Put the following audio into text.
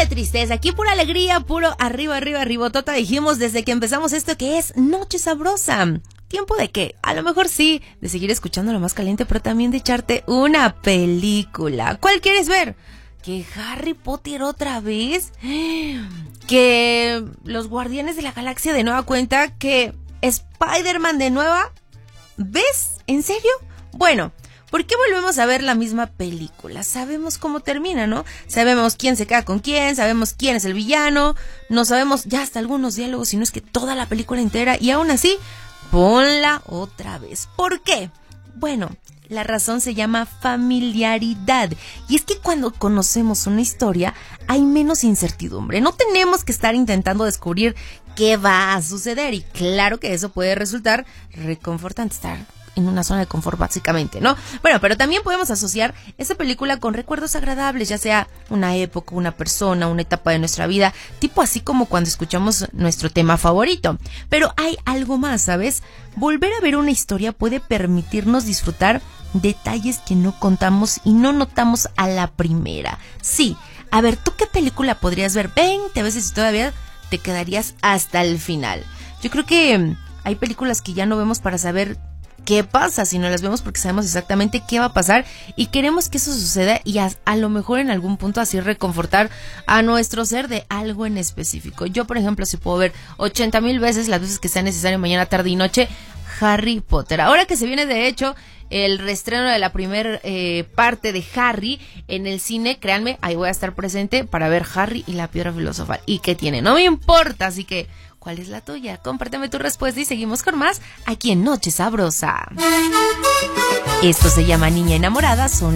de tristeza, aquí pura alegría, puro arriba, arribotota, dijimos desde que empezamos esto que es Noche Sabrosa. ¿Tiempo de qué? A lo mejor sí, de seguir escuchando lo más caliente, pero también de echarte una película. ¿Cuál quieres ver? ¿Que Harry Potter otra vez? ¿Que los Guardianes de la Galaxia de nueva cuenta? ¿Que Spider-Man de nueva? ¿Ves? ¿En serio? Bueno, ¿por qué volvemos a ver la misma película? Sabemos cómo termina, ¿no? Sabemos quién se queda con quién, sabemos quién es el villano, no sabemos ya hasta algunos diálogos, sino es que toda la película entera, y aún así, ponla otra vez. ¿Por qué? Bueno, la razón se llama familiaridad. Y es que cuando conocemos una historia, hay menos incertidumbre. No tenemos que estar intentando descubrir qué va a suceder. Y claro que eso puede resultar reconfortante, estar en una zona de confort básicamente, ¿no? Bueno, pero también podemos asociar esa película con recuerdos agradables, ya sea una época, una persona, una etapa de nuestra vida, tipo así como cuando escuchamos nuestro tema favorito. Pero hay algo más, ¿sabes? Volver a ver una historia puede permitirnos disfrutar detalles que no contamos y no notamos a la primera. Sí, a ver, ¿tú qué película podrías ver 20 veces y todavía te quedarías hasta el final? Yo creo que hay películas que ya no vemos para saber qué pasa, sino las vemos porque sabemos exactamente qué va a pasar y queremos que eso suceda y a lo mejor en algún punto así reconfortar a nuestro ser de algo en específico. Yo, por ejemplo, si puedo ver 80,000 veces, las veces que sea necesario, mañana, tarde y noche, Harry Potter. Ahora que se viene, de hecho, el reestreno de la primera parte de Harry en el cine, créanme, ahí voy a estar presente para ver Harry y la Piedra Filosofal. ¿Y qué tiene? No me importa, así que ¿cuál es la tuya? Compárteme tu respuesta y seguimos con más aquí en Noche Sabrosa. Esto se llama Niña Enamorada, son